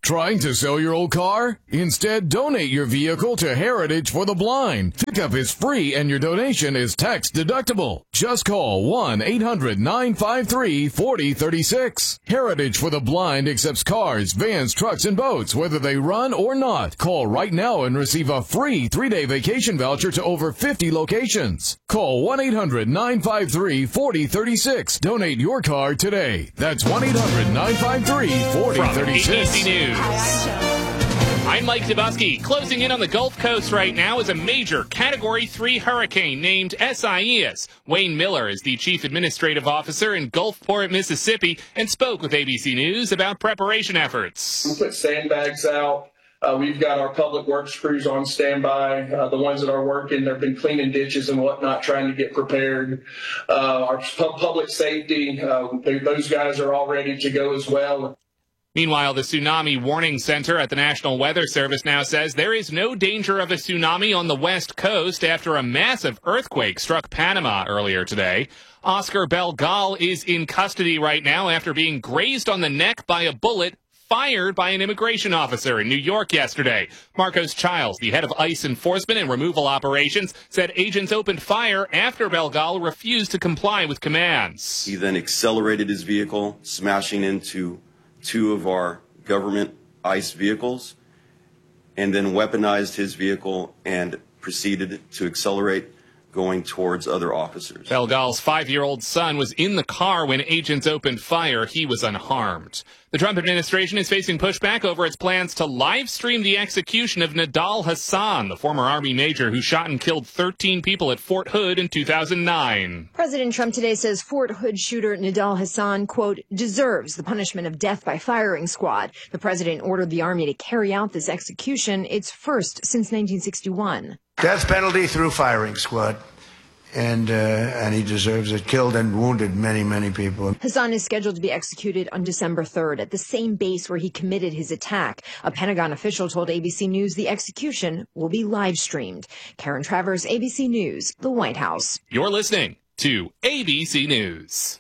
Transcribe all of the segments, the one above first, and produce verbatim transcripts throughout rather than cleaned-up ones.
Trying to sell your old car? Instead, donate your vehicle to Heritage for the Blind. Pickup is free and your donation is tax deductible. Just call one eight hundred nine five three four zero three six. Heritage for the Blind accepts cars, vans, trucks, and boats, whether they run or not. Call right now and receive a free three-day vacation voucher to over fifty locations. Call one eight hundred nine five three four zero three six. Donate your car today. That's one eight hundred nine five three four zero three six. From A B C News. I'm Mike Zabusky. Closing in on the Gulf Coast right now is a major Category three hurricane named Isaias. Wayne Miller is the Chief Administrative Officer in Gulfport, Mississippi, and spoke with A B C News about preparation efforts. We put sandbags out. Uh, we've got our public works crews on standby. Uh, the ones that are working, they've been cleaning ditches and whatnot, trying to get prepared. Uh, our pu- public safety, uh, they, those guys are all ready to go as well. Meanwhile, the Tsunami Warning Center at the National Weather Service now says there is no danger of a tsunami on the West Coast after a massive earthquake struck Panama earlier today. Oscar Belgal is in custody right now after being grazed on the neck by a bullet fired by an immigration officer in New York yesterday. Marcos Childs, the head of ICE enforcement and removal operations, said agents opened fire after Belgal refused to comply with commands. He then accelerated his vehicle, smashing into two of our government ICE vehicles, and then weaponized his vehicle and proceeded to accelerate, going towards other officers. Belgal's five-year-old son was in the car when agents opened fire. He was unharmed. The Trump administration is facing pushback over its plans to live stream the execution of Nidal Hasan, the former Army major who shot and killed thirteen people at Fort Hood in two thousand nine. President Trump today says Fort Hood shooter Nidal Hasan, quote, deserves the punishment of death by firing squad. The president ordered the Army to carry out this execution, its first since nineteen sixty-one. Death penalty through firing squad. And uh, and he deserves it. Killed and wounded many, many people. Hasan is scheduled to be executed on December third at the same base where he committed his attack. A Pentagon official told A B C News the execution will be live streamed. Karen Travers, A B C News, the White House. You're listening to A B C News.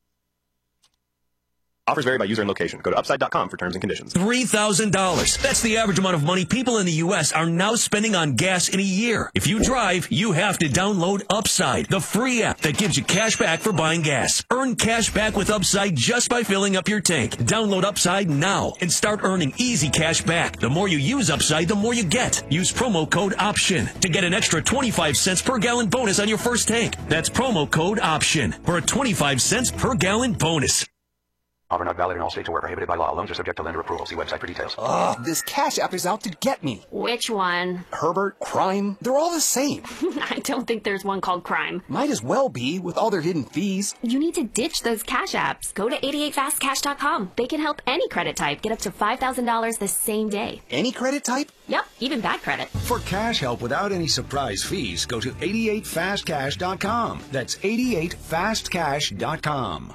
Offers vary by user and location. Go to upside dot com for terms and conditions. three thousand dollars. That's the average amount of money people in the U S are now spending on gas in a year. If you drive, you have to download Upside, the free app that gives you cash back for buying gas. Earn cash back with Upside just by filling up your tank. Download Upside now and start earning easy cash back. The more you use Upside, the more you get. Use promo code OPTION to get an extra twenty-five cents per gallon bonus on your first tank. That's promo code OPTION for a twenty-five cents per gallon bonus. Offer not valid in all states or where prohibited by law. Loans are subject to lender approval. See website for details. Ugh, this Cash App is out to get me. Which one? Herbert, Crime, they're all the same. I don't think there's one called Crime. Might as well be, with all their hidden fees. You need to ditch those Cash Apps. Go to eighty-eight fast cash dot com. They can help any credit type get up to five thousand dollars the same day. Any credit type? Yep, even bad credit. For cash help without any surprise fees, go to eighty-eight fast cash dot com. That's eighty-eight fast cash dot com.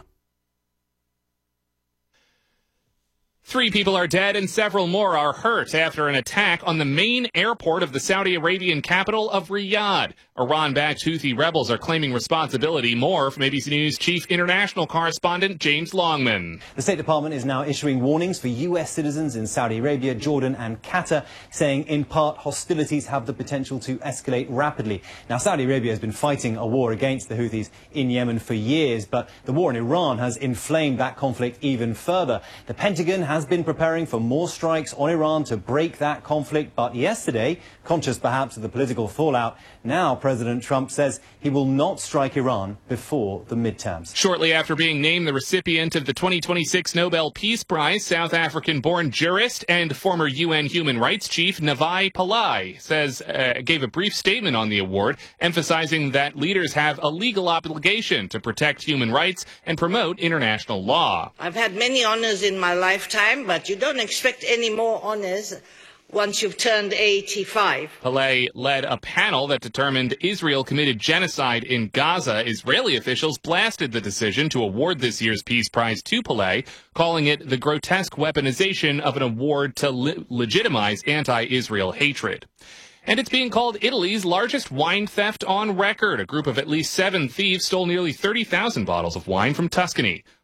Three people are dead and several more are hurt after an attack on the main airport of the Saudi Arabian capital of Riyadh. Iran-backed Houthi rebels are claiming responsibility. More from A B C News Chief International Correspondent James Longman. The State Department is now issuing warnings for U S citizens in Saudi Arabia, Jordan and Qatar, saying in part hostilities have the potential to escalate rapidly. Now, Saudi Arabia has been fighting a war against the Houthis in Yemen for years, but the war in Iran has inflamed that conflict even further. The Pentagon has been preparing for more strikes on Iran to break that conflict, but yesterday, conscious perhaps of the political fallout, now President Trump says he will not strike Iran before the midterms. Shortly after being named the recipient of the twenty twenty-six Nobel Peace Prize, South African-born jurist and former U N Human Rights Chief Navi Pillay says uh, gave a brief statement on the award, emphasizing that leaders have a legal obligation to protect human rights and promote international law. I've had many honors in my lifetime, but you don't expect any more honors once you've turned eighty-five. Pillay led a panel that determined Israel committed genocide in Gaza. Israeli officials blasted the decision to award this year's Peace Prize to Pillay, calling it the grotesque weaponization of an award to le- legitimize anti-Israel hatred. And it's being called Italy's largest wine theft on record. A group of at least seven thieves stole nearly thirty thousand bottles of wine from Tuscany.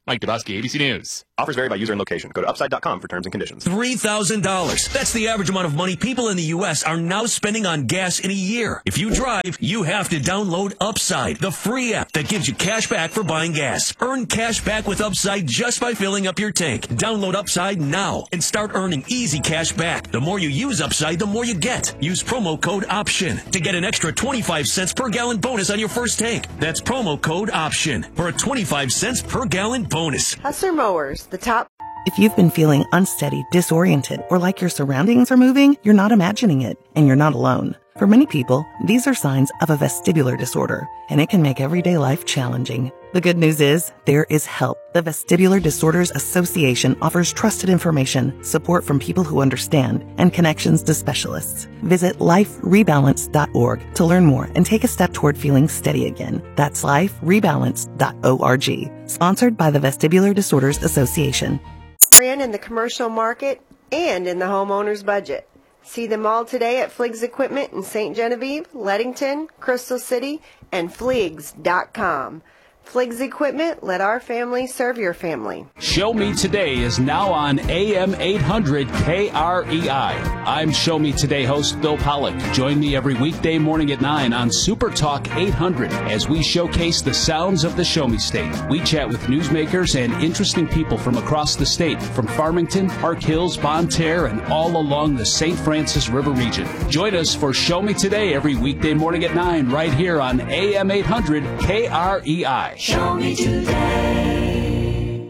Mike Dubusky, A B C News. Offers vary by user and location. Go to upside dot com for terms and conditions. three thousand dollars. That's the average amount of money people in the U S are now spending on gas in a year. If you drive, you have to download Upside, the free app that gives you cash back for buying gas. Earn cash back with Upside just by filling up your tank. Download Upside now and start earning easy cash back. The more you use Upside, the more you get. Use promo code OPTION to get an extra twenty-five cents per gallon bonus on your first tank. That's promo code OPTION for a twenty-five cents per gallon bonus. Hustler Mowers, the top. If you've been feeling unsteady, disoriented, or like your surroundings are moving, you're not imagining it, and you're not alone. For many people, these are signs of a vestibular disorder, and it can make everyday life challenging. The good news is, there is help. The Vestibular Disorders Association offers trusted information, support from people who understand, and connections to specialists. Visit life rebalance dot org to learn more and take a step toward feeling steady again. That's life rebalance dot org. Sponsored by the Vestibular Disorders Association. In the commercial market and in the homeowner's budget. See them all today at Fliggs Equipment in Saint Genevieve, Leadington, Crystal City, and fliggs dot com. Fliggs Equipment, let our family serve your family. Show Me Today is now on A M eight hundred K R E I. I'm Show Me Today host Bill Pollock. Join me every weekday morning at nine on Super Talk eight hundred as we showcase the sounds of the Show Me State. We chat with newsmakers and interesting people from across the state, from Farmington, Park Hills, Bonne Terre, and all along the Saint Francis River region. Join us for Show Me Today every weekday morning at nine right here on A M eight hundred K R E I. Show me today.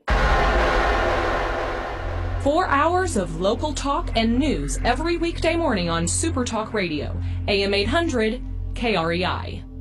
Four hours of local talk and news every weekday morning on Super Talk Radio, A M eight hundred K R E I.